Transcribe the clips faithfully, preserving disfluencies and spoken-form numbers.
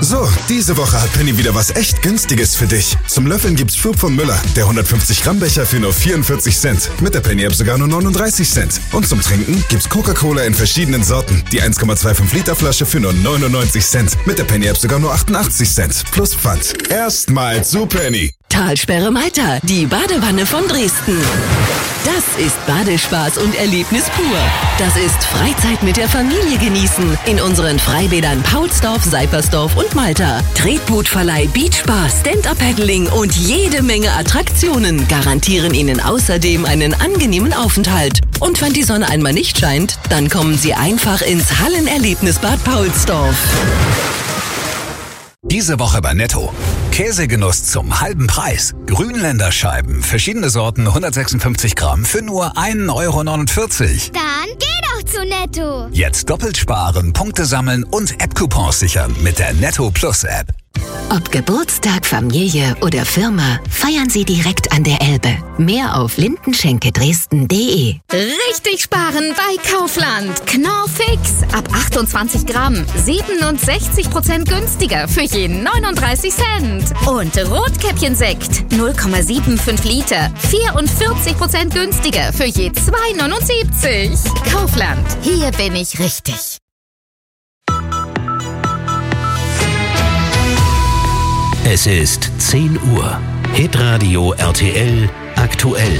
So, diese Woche hat Penny wieder was echt Günstiges für dich. Zum Löffeln gibt's Flup von Müller, der hundertfünfzig Gramm Becher für nur vierundvierzig Cent. Mit der Penny-App sogar nur neununddreißig Cent. Und zum Trinken gibt's Coca-Cola in verschiedenen Sorten. Die eins Komma fünfundzwanzig Liter Flasche für nur neunundneunzig Cent. Mit der Penny-App sogar nur achtundachtzig Cent. Plus Pfand. Erstmal zu Penny. Talsperre Malta, die Badewanne von Dresden. Das ist Badespaß und Erlebnis pur. Das ist Freizeit mit der Familie genießen in unseren Freibädern Paulsdorf, Seipersdorf und Malta. Tretbootverleih, Beachspa, Stand-Up-Paddling und jede Menge Attraktionen garantieren Ihnen außerdem einen angenehmen Aufenthalt. Und wenn die Sonne einmal nicht scheint, dann kommen Sie einfach ins Hallenerlebnisbad Paulsdorf. Diese Woche bei Netto. Käsegenuss zum halben Preis. Grünländerscheiben, verschiedene Sorten, hundertsechsundfünfzig Gramm für nur ein Euro neunundvierzig. Dann geh doch zu Netto. Jetzt doppelt sparen, Punkte sammeln und App-Coupons sichern mit der Netto Plus App. Ob Geburtstag, Familie oder Firma, feiern Sie direkt an der Elbe. Mehr auf lindenschenke-dresden punkt de. Richtig sparen bei Kaufland. Knorr Fix. Ab achtundzwanzig Gramm. siebenundsechzig Prozent günstiger für jeden neununddreißig Cent. Und Rotkäppchensekt. null Komma fünfundsiebzig Liter. vierundvierzig Prozent günstiger für je zwei neunundsiebzig. Kaufland. Hier bin ich richtig. Es ist zehn Uhr. Hitradio R T L aktuell.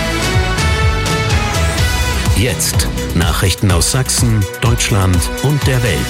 Jetzt Nachrichten aus Sachsen, Deutschland und der Welt.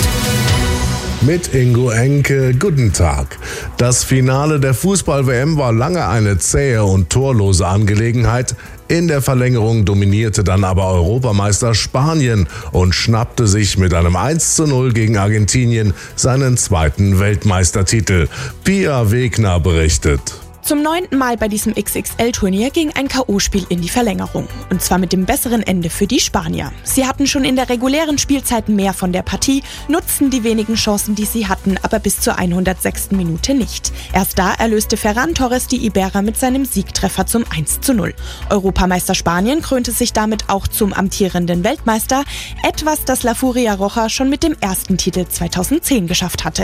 Mit Ingo Enke, guten Tag. Das Finale der Fußball-W M war lange eine zähe und torlose Angelegenheit. In der Verlängerung dominierte dann aber Europameister Spanien und schnappte sich mit einem eins zu null gegen Argentinien seinen zweiten Weltmeistertitel. Pia Wegner berichtet. Zum neunten Mal bei diesem X X L-Turnier ging ein K O-Spiel in die Verlängerung. Und zwar mit dem besseren Ende für die Spanier. Sie hatten schon in der regulären Spielzeit mehr von der Partie, nutzten die wenigen Chancen, die sie hatten, aber bis zur hundertsechsten Minute nicht. Erst da erlöste Ferran Torres die Iberer mit seinem Siegtreffer zum eins zu null. Europameister Spanien krönte sich damit auch zum amtierenden Weltmeister, etwas, das La Furia Roja schon mit dem ersten Titel zweitausendzehn geschafft hatte.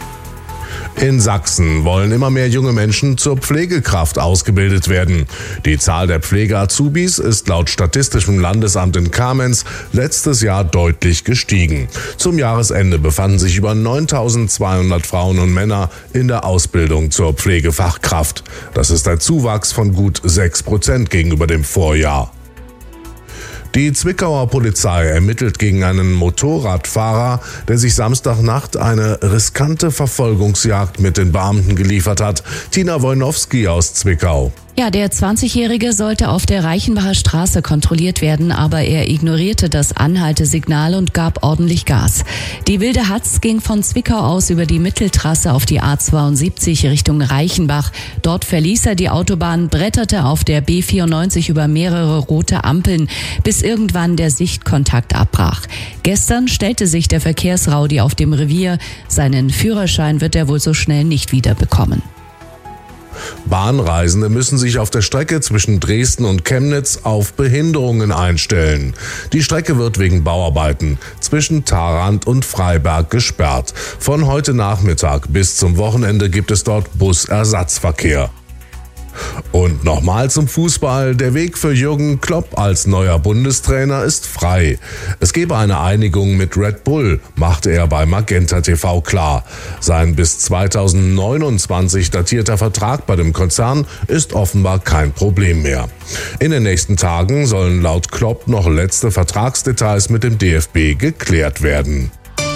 In Sachsen wollen immer mehr junge Menschen zur Pflegekraft ausgebildet werden. Die Zahl der Pflege-Azubis ist laut Statistischem Landesamt in Kamenz letztes Jahr deutlich gestiegen. Zum Jahresende befanden sich über neuntausendzweihundert Frauen und Männer in der Ausbildung zur Pflegefachkraft. Das ist ein Zuwachs von gut sechs Prozent gegenüber dem Vorjahr. Die Zwickauer Polizei ermittelt gegen einen Motorradfahrer, der sich Samstagnacht eine riskante Verfolgungsjagd mit den Beamten geliefert hat. Tina Wojnowski aus Zwickau. Ja, der zwanzigjährige sollte auf der Reichenbacher Straße kontrolliert werden, aber er ignorierte das Anhaltesignal und gab ordentlich Gas. Die wilde Hatz ging von Zwickau aus über die Mitteltrasse auf die A zweiundsiebzig Richtung Reichenbach. Dort verließ er die Autobahn, bretterte auf der B vierundneunzig über mehrere rote Ampeln, bis irgendwann der Sichtkontakt abbrach. Gestern stellte sich der Verkehrsraudi auf dem Revier. Seinen Führerschein wird er wohl so schnell nicht wieder bekommen. Bahnreisende müssen sich auf der Strecke zwischen Dresden und Chemnitz auf Behinderungen einstellen. Die Strecke wird wegen Bauarbeiten zwischen Tharandt und Freiberg gesperrt. Von heute Nachmittag bis zum Wochenende gibt es dort Busersatzverkehr. Und nochmal zum Fußball. Der Weg für Jürgen Klopp als neuer Bundestrainer ist frei. Es gebe eine Einigung mit Red Bull, machte er bei Magenta T V klar. Sein bis zweitausendneunundzwanzig datierter Vertrag bei dem Konzern ist offenbar kein Problem mehr. In den nächsten Tagen sollen laut Klopp noch letzte Vertragsdetails mit dem D F B geklärt werden.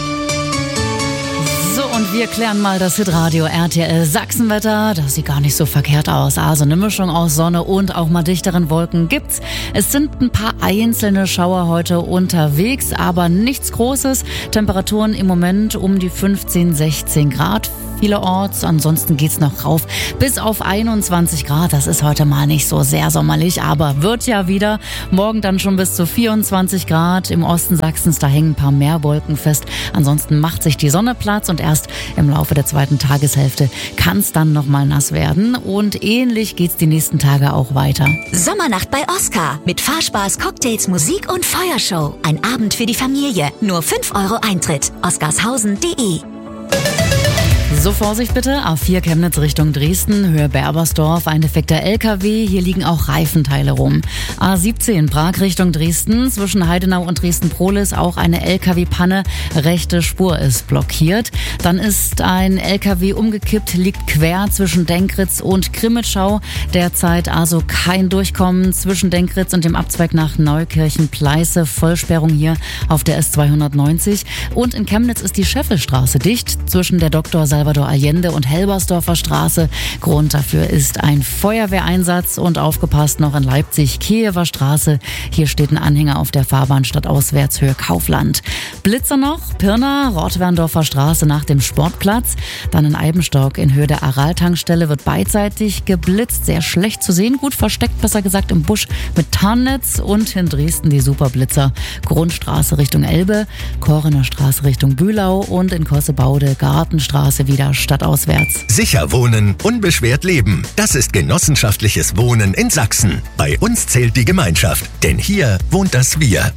Und wir klären mal das Hitradio R T L Sachsenwetter. Das sieht gar nicht so verkehrt aus. Also eine Mischung aus Sonne und auch mal dichteren Wolken gibt's. Es sind ein paar einzelne Schauer heute unterwegs, aber nichts Großes. Temperaturen im Moment um die fünfzehn, sechzehn Grad. Vielerorts, ansonsten geht's noch rauf bis auf einundzwanzig Grad. Das ist heute mal nicht so sehr sommerlich, aber wird ja wieder. Morgen dann schon bis zu vierundzwanzig Grad. Im Osten Sachsens, da hängen ein paar mehr Wolken fest. Ansonsten macht sich die Sonne Platz und erst im Laufe der zweiten Tageshälfte kann es dann nochmal nass werden. Und ähnlich geht's die nächsten Tage auch weiter. Sommernacht bei Oscar mit Fahrspaß, Cocktails, Musik und Feuershow. Ein Abend für die Familie. Nur fünf Euro Eintritt. oscarshausen punkt de. So, Vorsicht bitte. A vier Chemnitz Richtung Dresden, Höhe Berbersdorf, ein defekter L K W. Hier liegen auch Reifenteile rum. A siebzehn Prag Richtung Dresden, zwischen Heidenau und Dresden-Prohlis auch eine L K W-Panne. Rechte Spur ist blockiert. Dann ist ein L K W umgekippt, liegt quer zwischen Denkritz und Grimmitschau. Derzeit also kein Durchkommen zwischen Denkritz und dem Abzweig nach Neukirchen-Pleiße. Vollsperrung hier auf der S zweihundertneunzig. Und in Chemnitz ist die Scheffelstraße dicht zwischen der Doktor Salvador Allende und Helbersdorfer Straße. Grund dafür ist ein Feuerwehreinsatz und aufgepasst noch in Leipzig, Kiewer Straße. Hier steht ein Anhänger auf der Fahrbahn stadtauswärts Höhe Kaufland. Blitzer noch, Pirna, Rottwerndorfer Straße nach dem Sportplatz. Dann in Eibenstock in Höhe der Aral-Tankstelle wird beidseitig geblitzt. Sehr schlecht zu sehen, gut versteckt, besser gesagt im Busch mit Tarnnetz. Und in Dresden die Superblitzer. Grundstraße Richtung Elbe, Korener Straße Richtung Bühlau und in Kossebaude Gartenstraße wieder stadtauswärts. Sicher wohnen, unbeschwert leben. Das ist genossenschaftliches Wohnen in Sachsen. Bei uns zählt die Gemeinschaft, denn hier wohnt das Wir.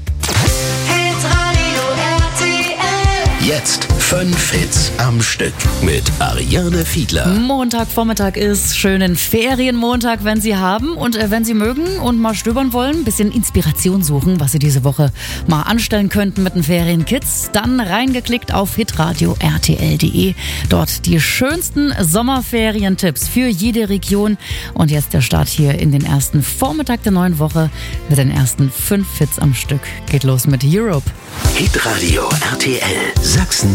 Jetzt fünf Hits am Stück mit Ariane Fiedler. Montagvormittag ist schönen Ferienmontag, wenn Sie haben und äh, wenn Sie mögen und mal stöbern wollen, ein bisschen Inspiration suchen, was Sie diese Woche mal anstellen könnten mit den Ferienkids, dann reingeklickt auf hitradio r t l punkt d e. Dort die schönsten Sommerferientipps für jede Region. Und jetzt der Start hier in den ersten Vormittag der neuen Woche mit den ersten fünf Hits am Stück. Geht los mit Europe. Hitradio R T L Sachsen.